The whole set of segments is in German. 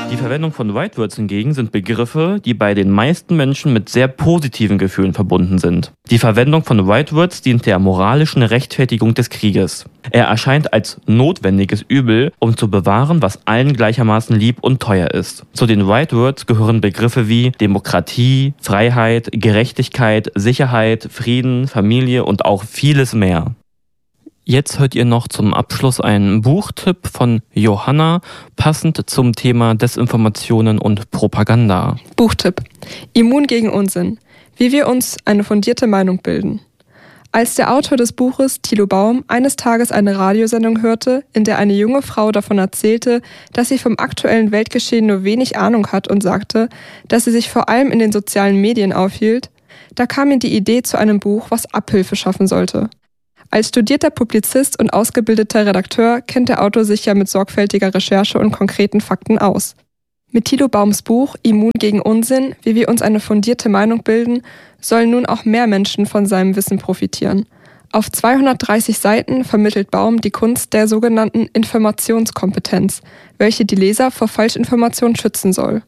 Die Verwendung von White Words hingegen sind Begriffe, die bei den meisten Menschen mit sehr positiven Gefühlen verbunden sind. Die Verwendung von White Words dient der moralischen Rechtfertigung des Krieges. Er erscheint als notwendiges Übel, um zu bewahren, was allen gleichermaßen lieb und teuer ist. Zu den White Words gehören Begriffe wie Demokratie, Freiheit, Gerechtigkeit, Sicherheit, Frieden, Familie und auch vieles mehr. Jetzt hört ihr noch zum Abschluss einen Buchtipp von Johanna, passend zum Thema Desinformationen und Propaganda. Buchtipp: Immun gegen Unsinn. Wie wir uns eine fundierte Meinung bilden. Als der Autor des Buches, Thilo Baum, eines Tages eine Radiosendung hörte, in der eine junge Frau davon erzählte, dass sie vom aktuellen Weltgeschehen nur wenig Ahnung hat und sagte, dass sie sich vor allem in den sozialen Medien aufhielt, da kam ihm die Idee zu einem Buch, was Abhilfe schaffen sollte. Als studierter Publizist und ausgebildeter Redakteur kennt der Autor sich ja mit sorgfältiger Recherche und konkreten Fakten aus. Mit Thilo Baums Buch Immun gegen Unsinn, wie wir uns eine fundierte Meinung bilden, sollen nun auch mehr Menschen von seinem Wissen profitieren. Auf 230 Seiten vermittelt Baum die Kunst der sogenannten Informationskompetenz, welche die Leser vor Falschinformationen schützen soll.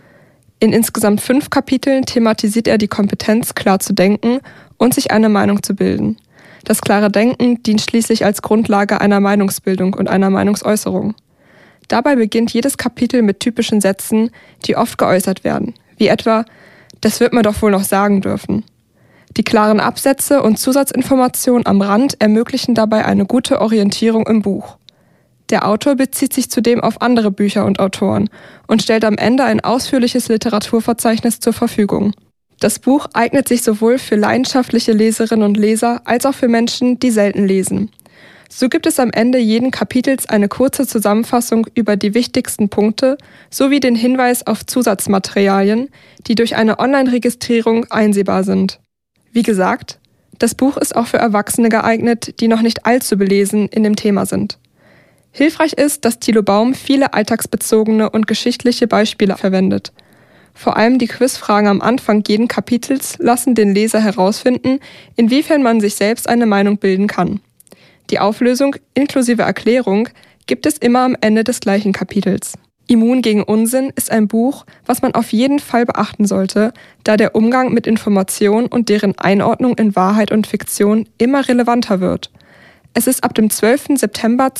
In insgesamt 5 Kapiteln thematisiert er die Kompetenz, klar zu denken und sich eine Meinung zu bilden. Das klare Denken dient schließlich als Grundlage einer Meinungsbildung und einer Meinungsäußerung. Dabei beginnt jedes Kapitel mit typischen Sätzen, die oft geäußert werden, wie etwa: Das wird man doch wohl noch sagen dürfen. Die klaren Absätze und Zusatzinformationen am Rand ermöglichen dabei eine gute Orientierung im Buch. Der Autor bezieht sich zudem auf andere Bücher und Autoren und stellt am Ende ein ausführliches Literaturverzeichnis zur Verfügung. Das Buch eignet sich sowohl für leidenschaftliche Leserinnen und Leser als auch für Menschen, die selten lesen. So gibt es am Ende jeden Kapitels eine kurze Zusammenfassung über die wichtigsten Punkte sowie den Hinweis auf Zusatzmaterialien, die durch eine Online-Registrierung einsehbar sind. Wie gesagt, das Buch ist auch für Erwachsene geeignet, die noch nicht allzu belesen in dem Thema sind. Hilfreich ist, dass Thilo Baum viele alltagsbezogene und geschichtliche Beispiele verwendet. Vor allem die Quizfragen am Anfang jeden Kapitels lassen den Leser herausfinden, inwiefern man sich selbst eine Meinung bilden kann. Die Auflösung inklusive Erklärung gibt es immer am Ende des gleichen Kapitels. Immun gegen Unsinn ist ein Buch, was man auf jeden Fall beachten sollte, da der Umgang mit Informationen und deren Einordnung in Wahrheit und Fiktion immer relevanter wird. Es ist ab dem 12. September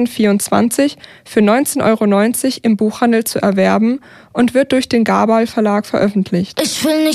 2024 für 19,90 € im Buchhandel zu erwerben und wird durch den Gabal Verlag veröffentlicht. Ich will nicht